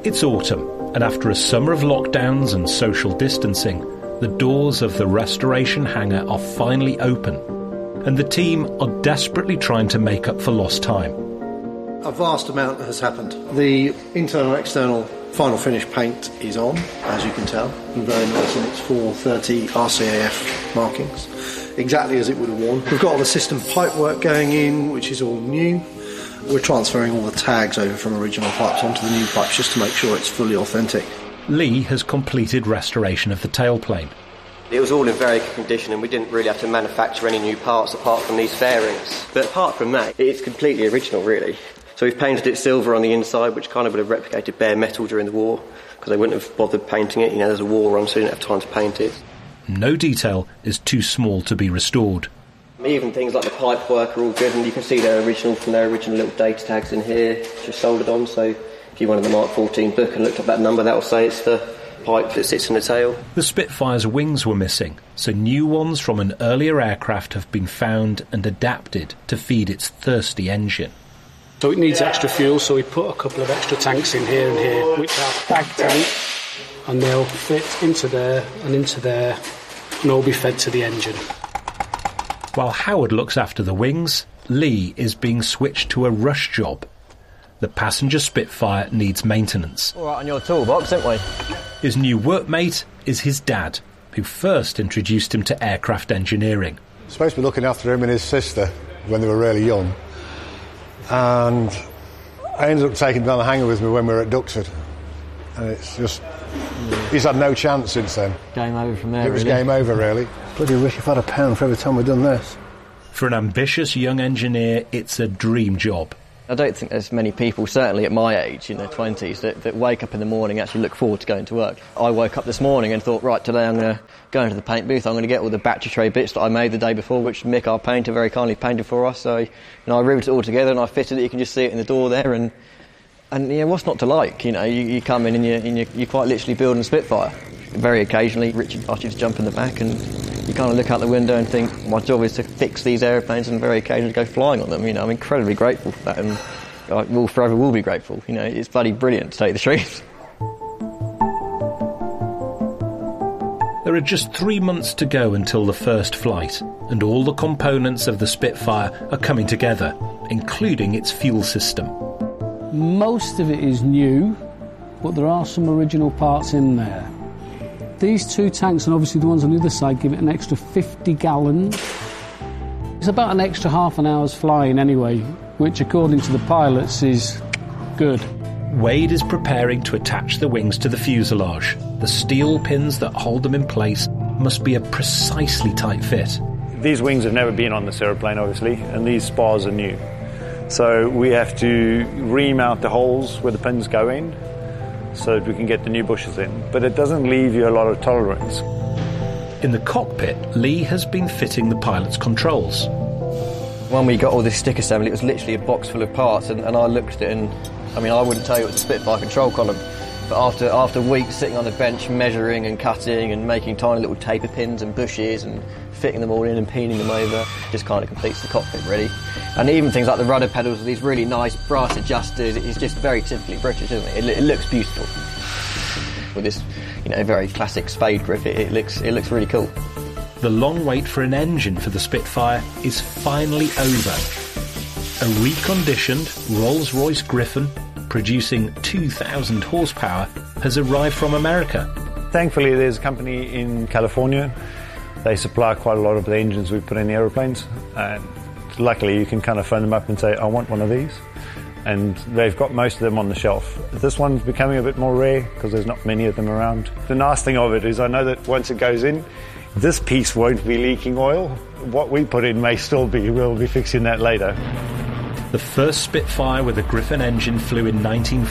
It's autumn, and after a summer of lockdowns and social distancing, the doors of the restoration hangar are finally open, and the team are desperately trying to make up for lost time. A vast amount has happened. The internal and external final finish paint is on, as you can tell, and very nice in its 430 RCAF markings, exactly as it would have worn. We've got all the system pipe work going in, which is all new. We're transferring all the tags over from original pipes onto the new pipes just to make sure it's fully authentic. Lee has completed restoration of the tailplane. It was all in very good condition and we didn't really have to manufacture any new parts apart from these fairings. But apart from that, it's completely original, really. So we've painted it silver on the inside, which kind of would have replicated bare metal during the war, because they wouldn't have bothered painting it. You know, there's a war on, so they didn't have time to paint it. No detail is too small to be restored. Even things like the pipe work are all good, and you can see they're original from their original little data tags in here, just soldered on. So if you wanted the Mark 14 book and looked up that number, that'll say it's the pipe that sits in the tail. The Spitfire's wings were missing, so new ones from an earlier aircraft have been found and adapted to feed its thirsty engine. So it needs extra fuel, so we put a couple of extra tanks in here and here, which are bag tanks, and they'll fit into there and all be fed to the engine. While Howard looks after the wings, Lee is being switched to a rush job. The passenger Spitfire needs maintenance. All right, on your toolbox, don't we? His new workmate is his dad, who first introduced him to aircraft engineering. I was supposed to be looking after him and his sister when they were really young. And I ended up taking him down the hangar with me when we were at Duxford. And it's just... he's had no chance since then. Game over from there, It was game over, really. Bloody wish I've had a pound for every time we've done this. For an ambitious young engineer, it's a dream job. I don't think there's many people, certainly at my age, in their 20s, that wake up in the morning and actually look forward to going to work. I woke up this morning and thought, right, today I'm going to go into the paint booth, I'm going to get all the battery tray bits that I made the day before, which Mick, our painter, very kindly painted for us. So, I riveted it all together and I fitted it. You can just see it in the door there, and what's not to like? You come in and you're quite literally building a Spitfire. Very occasionally, Richard asks you to jump in the back and you kind of look out the window and think, my job is to fix these aeroplanes and very occasionally go flying on them. I'm incredibly grateful for that, and I forever will be grateful. It's bloody brilliant, to tell you the truth. There are just 3 months to go until the first flight, and all the components of the Spitfire are coming together, including its fuel system. Most of it is new, but there are some original parts in there. These two tanks, and obviously the ones on the other side, give it an extra 50 gallons. It's about an extra half an hour's flying anyway, which according to the pilots is good. Wade is preparing to attach the wings to the fuselage. The steel pins that hold them in place must be a precisely tight fit. These wings have never been on this aeroplane, obviously, and these spars are new. So we have to remount the holes where the pins go in so that we can get the new bushes in. But it doesn't leave you a lot of tolerance. In the cockpit, Lee has been fitting the pilot's controls. When we got all this stick assembly, it was literally a box full of parts, and I looked at it and, I wouldn't tell you it was a Spitfire control column, but after weeks sitting on the bench measuring and cutting and making tiny little taper pins and bushes and fitting them all in and peening them over, just kind of completes the cockpit, really. And even things like the rudder pedals, these really nice brass adjusted, it's just very typically British, isn't it? It looks beautiful. With this, very classic spade grip, it looks really cool. The long wait for an engine for the Spitfire is finally over. A reconditioned Rolls-Royce Griffon, producing 2,000 horsepower, has arrived from America. Thankfully, there's a company in California. They supply quite a lot of the engines we put in the aeroplanes. And luckily, you can kind of phone them up and say, I want one of these. And they've got most of them on the shelf. This one's becoming a bit more rare because there's not many of them around. The nice thing of it is I know that once it goes in, this piece won't be leaking oil. What we put in may still be. We'll be fixing that later. The first Spitfire with a Griffon engine flew in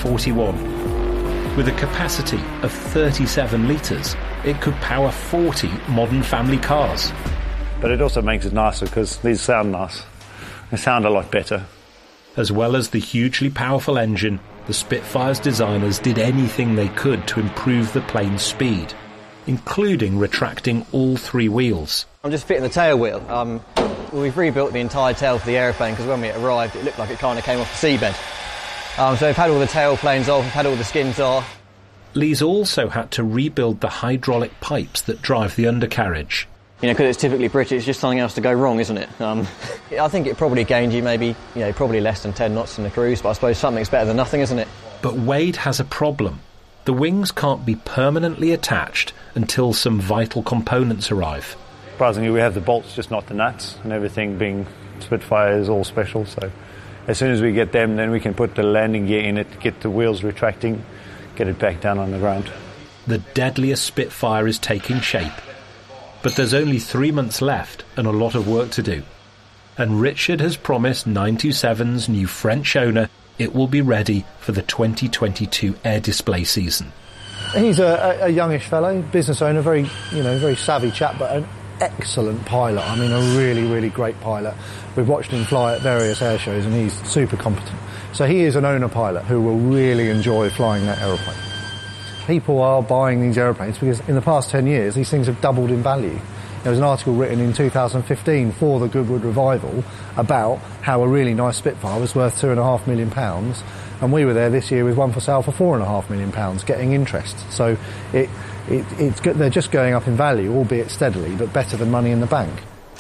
1941. With a capacity of 37 litres, it could power 40 modern family cars. But it also makes it nicer because these sound nice. They sound a lot better. As well as the hugely powerful engine, the Spitfire's designers did anything they could to improve the plane's speed, including retracting all three wheels. I'm just fitting the tail wheel. We've rebuilt the entire tail for the aeroplane because when we arrived it looked like it kind of came off the seabed. So we've had all the tailplanes off, we've had all the skins off. Lee's also had to rebuild the hydraulic pipes that drive the undercarriage. You know, because it's typically British, it's just something else to go wrong, isn't it? I think it probably gained you maybe, probably less than 10 knots in the cruise, but I suppose something's better than nothing, isn't it? But Wade has a problem. The wings can't be permanently attached until some vital components arrive. Surprisingly, we have the bolts, just not the nuts, and everything being Spitfire is all special, so as soon as we get them, then we can put the landing gear in it, get the wheels retracting, get it back down on the ground. The deadliest Spitfire is taking shape. But there's only 3 months left and a lot of work to do. And Richard has promised 927's new French owner it will be ready for the 2022 air display season. He's a youngish fellow, business owner, very savvy chap, but an excellent pilot. I mean, a really, really great pilot. We've watched him fly at various air shows and he's super competent. So he is an owner pilot who will really enjoy flying that aeroplane. People are buying these aeroplanes because in the past 10 years these things have doubled in value. There was an article written in 2015 for the Goodwood Revival about how a really nice Spitfire was worth £2.5 million, and we were there this year with one for sale for £4.5 million, getting interest. So they're just going up in value, albeit steadily, but better than money in the bank.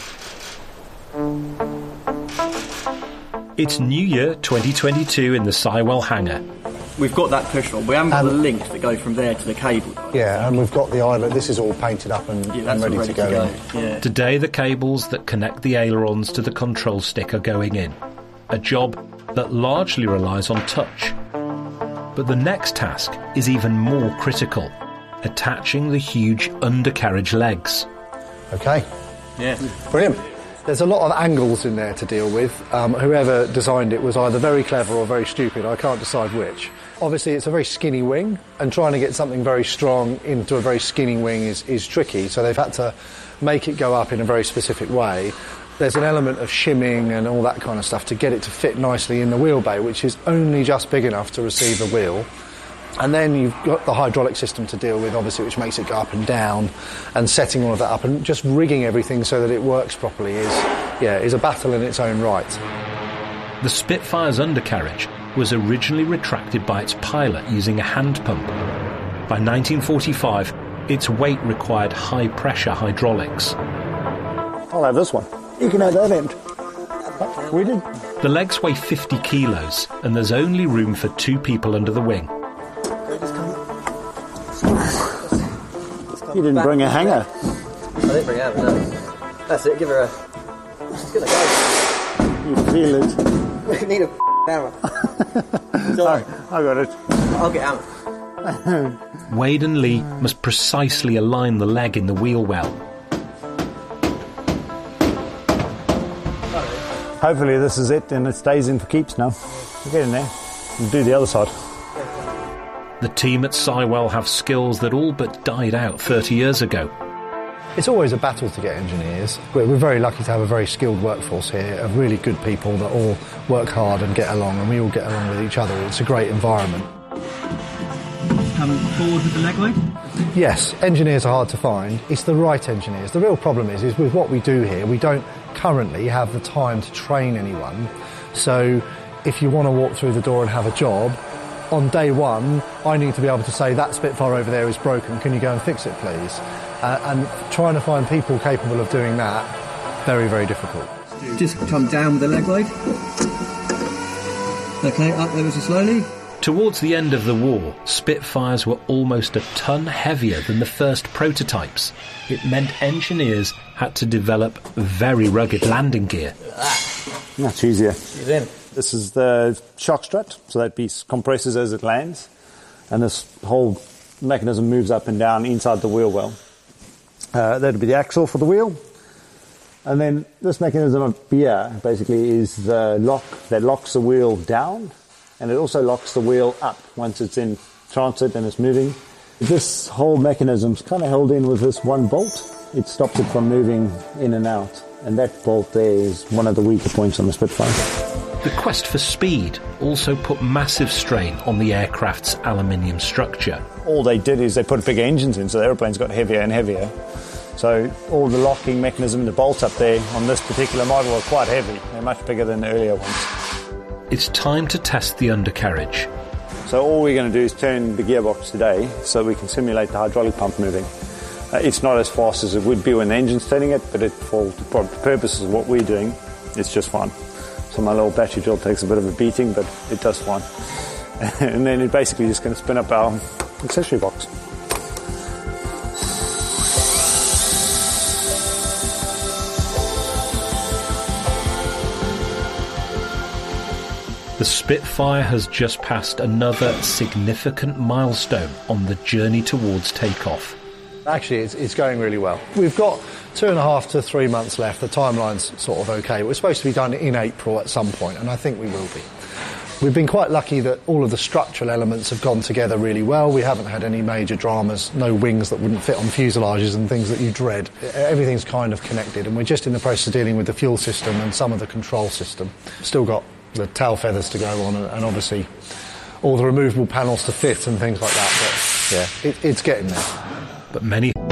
It's New Year 2022 in the Sywell hangar. We've got that push rod. We haven't got the links that go from there to the cable. Yeah, and we've got the islet. This is all painted up and ready to go. Yeah. Today the cables that connect the ailerons to the control stick are going in. A job that largely relies on touch. But the next task is even more critical. Attaching the huge undercarriage legs. Okay. Yeah. Brilliant. There's a lot of angles in there to deal with. Whoever designed it was either very clever or very stupid. I can't decide which. Obviously, it's a very skinny wing, and trying to get something very strong into a very skinny wing is tricky, so they've had to make it go up in a very specific way. There's an element of shimming and all that kind of stuff to get it to fit nicely in the wheel bay, which is only just big enough to receive the wheel. And then you've got the hydraulic system to deal with, obviously, which makes it go up and down, and setting all of that up and just rigging everything so that it works properly is a battle in its own right. The Spitfire's undercarriage was originally retracted by its pilot using a hand pump. By 1945, its weight required high-pressure hydraulics. I'll have this one. You can have that end. We did. The legs weigh 50 kilos, and there's only room for 2 people under the wing. You didn't bring a hanger. I didn't bring a hanger, no. That's it, give her a... She's gonna go. You feel it. We need a hammer. Sorry, I got it. I'll get hammer. Wade and Lee must precisely align the leg in the wheel well. Hopefully this is it and it stays in for keeps now. We'll get in there and do the other side. The team at Sywell have skills that all but died out 30 years ago. It's always a battle to get engineers. We're very lucky to have a very skilled workforce here of really good people that all work hard and get along, and we all get along with each other. It's a great environment. Come forward with the leg weight? Yes, engineers are hard to find. It's the right engineers. The real problem is with what we do here, we don't currently have the time to train anyone. So if you want to walk through the door and have a job, on day one, I need to be able to say, that Spitfire over there is broken, can you go and fix it, please? And trying to find people capable of doing that, very, very difficult. Just come down with the leg weight. Okay, up ever so slowly. Towards the end of the war, Spitfires were almost a ton heavier than the first prototypes. It meant engineers had to develop very rugged landing gear. Much easier. She's in. This is the shock strut, so that piece compresses as it lands, and this whole mechanism moves up and down inside the wheel well. That'll be the axle for the wheel, and then this mechanism up here basically is the lock that locks the wheel down, and it also locks the wheel up once it's in transit and it's moving. This whole mechanism's kind of held in with this one bolt. It stops it from moving in and out, and that bolt there is one of the weaker points on the Spitfire. The quest for speed also put massive strain on the aircraft's aluminium structure. All they did is they put big engines in, so the airplanes got heavier and heavier. So all the locking mechanism, the bolts up there on this particular model are quite heavy. They're much bigger than the earlier ones. it's time to test the undercarriage. So all we're going to do is turn the gearbox today so we can simulate the hydraulic pump moving. It's not as fast as it would be when the engine's turning it, but for the purposes of what we're doing, it's just fine. So my little battery drill takes a bit of a beating, but it does fine. And then it's basically just going to spin up our accessory box. The Spitfire has just passed another significant milestone on the journey towards takeoff. Actually, it's going really well. We've got 2.5 to 3 months left. The timeline's sort of okay. We're supposed to be done in April at some point, and I think we will be. We've been quite lucky that all of the structural elements have gone together really well. We haven't had any major dramas, no wings that wouldn't fit on fuselages and things that you dread. Everything's kind of connected, and we're just in the process of dealing with the fuel system and some of the control system. Still got the tail feathers to go on, and obviously all the removable panels to fit and things like that. But yeah, it's getting there. But many